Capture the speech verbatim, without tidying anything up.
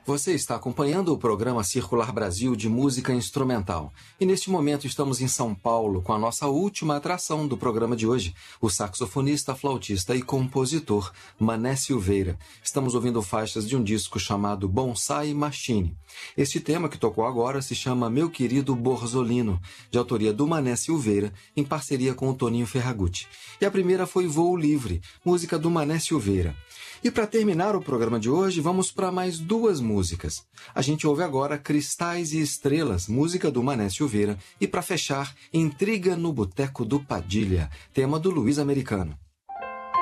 Você está acompanhando o programa Circular Brasil de música instrumental. E neste momento estamos em São Paulo com a nossa última atração do programa de hoje, o saxofonista, flautista e compositor Mané Silveira. Estamos ouvindo faixas de um disco chamado Bonsai Machine. Este tema que tocou agora se chama Meu Querido Borzolino, de autoria do Mané Silveira, em parceria com o Toninho Ferragutti. E a primeira foi Voo Livre, música do Mané Silveira. E para terminar o programa de hoje, vamos para mais duas músicas. A gente ouve agora Cristais e Estrelas, música do Mané Silveira, e para fechar, Intriga no Boteco do Padilha, tema do Luiz Americano.